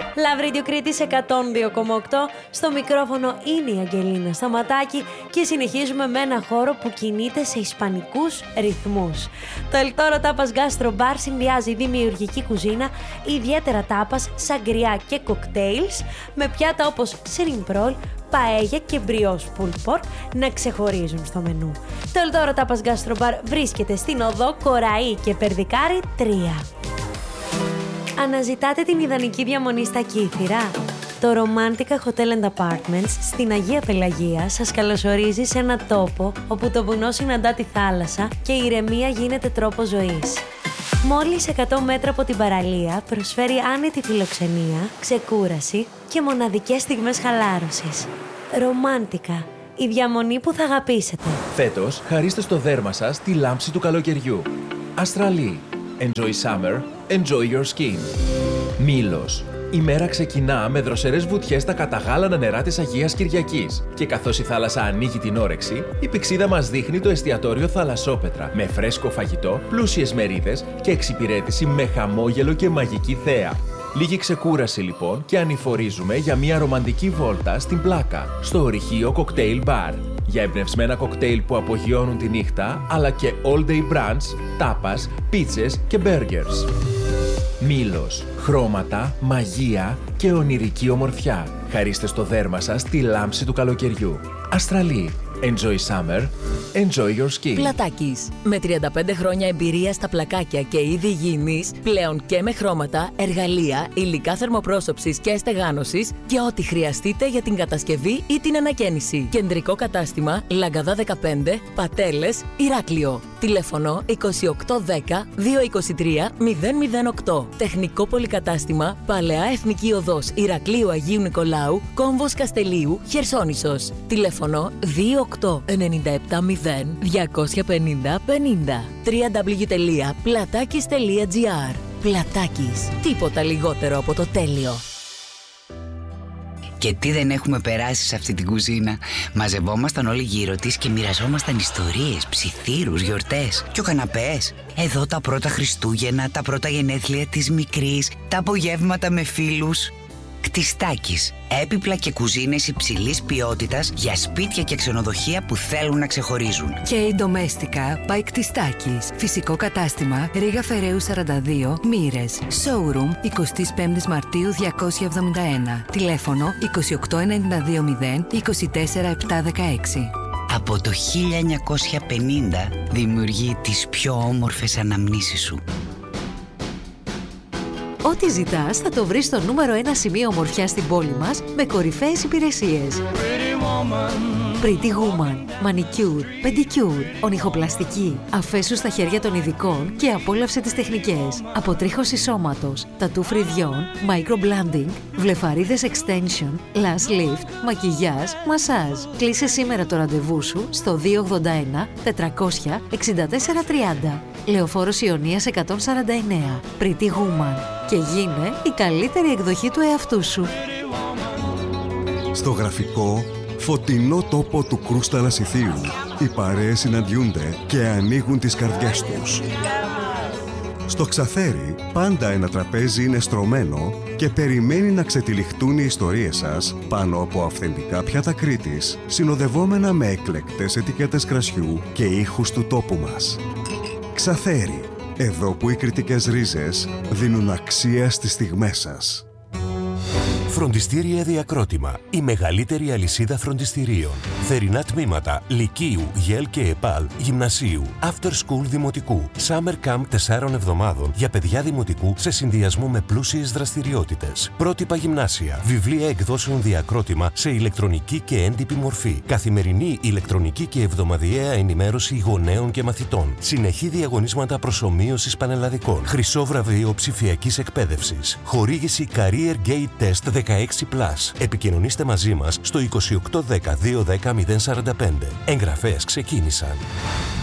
Λαυρίδιο Κρήτης 102,8. Στο μικρόφωνο είναι η Αγγελίνα Σταματάκη και συνεχίζουμε με ένα χώρο που κινείται σε ισπανικούς ρυθμούς. Το Ελτόρο Τάπας Γκάστρο Μπαρ συνδυάζει δημιουργική κουζίνα, ιδιαίτερα τάπας, σαγκριά και κοκτέιλς, με πιάτα όπως σιριμπρόλ, παέγια και μπριός pulled pork να ξεχωρίζουν στο μενού. Το Ελτόρο Τάπας Γκάστρο Μπαρ βρίσκεται στην οδό Κοραή και Περδικάρη 3. Αναζητάτε την ιδανική διαμονή στα Κύθυρα? Το Romantica Hotel and Apartments στην Αγία Πελαγία σας καλωσορίζει σε ένα τόπο όπου το βουνό συναντά τη θάλασσα και η ηρεμία γίνεται τρόπο ζωής. Μόλις 100 μέτρα από την παραλία προσφέρει άνετη φιλοξενία, ξεκούραση και μοναδικές στιγμές χαλάρωσης. Romantica, η διαμονή που θα αγαπήσετε. Φέτος χαρίστε στο δέρμα σας τη λάμψη του καλοκαιριού. Αστραλή. Enjoy summer, enjoy your skin. Μήλος. Η μέρα ξεκινά με δροσερές βουτιές στα καταγάλανα νερά της Αγίας Κυριακής. Και καθώς η θάλασσα ανοίγει την όρεξη, η πυξίδα μας δείχνει το εστιατόριο Θαλασσόπετρα, με φρέσκο φαγητό, πλούσιες μερίδες και εξυπηρέτηση με χαμόγελο και μαγική θέα. Λίγη ξεκούραση λοιπόν και ανηφορίζουμε για μια ρομαντική βόλτα στην Πλάκα, στο ορυχείο Cocktail Bar. Για εμπνευσμένα κοκτέιλ που απογειώνουν τη νύχτα, αλλά και all day brunch, τάπας, πίτσες και burgers. Μήλος, χρώματα, μαγεία και ονειρική ομορφιά. Χαρίστε στο δέρμα σας τη λάμψη του καλοκαιριού. Αστραλή. Enjoy summer, enjoy your skin. Πλατάκης. Με 35 χρόνια εμπειρία στα πλακάκια και είδη υγιεινής, πλέον και με χρώματα, εργαλεία, υλικά θερμοπρόσωψης και στεγάνωσης και ό,τι χρειαστείτε για την κατασκευή ή την ανακαίνιση. Κεντρικό κατάστημα Λαγκαδά 15, Πατέλες, Ηράκλειο. Τηλέφωνο 2810 223 008. Τεχνικό πολυκατάστημα Παλαιά Εθνική Οδός Ηρακλείου Αγίου Νικολάου, Κόμβος Καστελίου, Χερσόνησος. Τηλέφωνο 28970 250 50. www.platakis.gr. Πλατάκης. Τίποτα λιγότερο από το τέλειο. Και τι δεν έχουμε περάσει σε αυτή την κουζίνα. Μαζευόμασταν όλοι γύρω της και μοιραζόμασταν ιστορίες, ψιθύρους, γιορτές και ο καναπές. Εδώ τα πρώτα Χριστούγεννα, τα πρώτα γενέθλια της μικρής, τα απογεύματα με φίλους. Κτιστάκης. Έπιπλα και κουζίνες υψηλής ποιότητας για σπίτια και ξενοδοχεία που θέλουν να ξεχωρίζουν. Και η Ντομέστικα by Κτιστάκης. Φυσικό κατάστημα Ρήγα Φεραίου 42, Μοίρες. Showroom 25 Μαρτίου 271. Τηλέφωνο 28920 24716. Από το 1950 δημιουργεί τις πιο όμορφες αναμνήσεις σου. Ό,τι ζητάς θα το βρεις στο νούμερο 1 σημείο ομορφιάς στην πόλη μας με κορυφαίες υπηρεσίες. Pretty Woman, Manicure, Pedicure, ονυχοπλαστική. Αφέσου στα χέρια των ειδικών και απόλαυσε τις τεχνικές. Αποτρίχωση σώματος, τατού φρυδιών, microblending, βλεφαρίδες extension, lash lift, μακιγιάζ, μασάζ. Κλείσε σήμερα το ραντεβού σου στο 281 400 6430. Λεωφόρος Ιωνίας 149. Pretty Woman. Και γίνε η καλύτερη εκδοχή του εαυτού σου. Στο γραφικό, φωτεινό τόπο του Κρούστα Ανασιθίου, οι παρέες συναντιούνται και ανοίγουν τις καρδιές τους. Στο Ξαθέρι, πάντα ένα τραπέζι είναι στρωμένο και περιμένει να ξετυλιχτούν οι ιστορίες σας πάνω από αυθεντικά πιάτα Κρήτης, συνοδευόμενα με εκλεκτές ετικέτες κρασιού και ήχους του τόπου μας. Ξαθέρι, εδώ που οι κρητικές ρίζες δίνουν αξία στις στιγμές σας. Φροντιστήρια Διακρότημα. Η μεγαλύτερη αλυσίδα φροντιστηρίων. Θερινά τμήματα Λυκείου, ΓΕΛ και ΕΠΑΛ, Γυμνασίου, After School Δημοτικού, Summer Camp 4 εβδομάδων για παιδιά δημοτικού σε συνδυασμό με πλούσιες δραστηριότητες. Πρότυπα γυμνάσια. Βιβλία εκδόσεων Διακρότημα σε ηλεκτρονική και έντυπη μορφή. Καθημερινή ηλεκτρονική και εβδομαδιαία ενημέρωση γονέων και μαθητών. Συνεχή διαγωνίσματα προσομοίωσης πανελλαδικών. Χρυσό βραβείο ψηφιακής εκπαίδευσης. Χορήγηση Career Gate Test 16+. Επικοινωνήστε μαζί μας στο 2810 210 045. Εγγραφές ξεκίνησαν.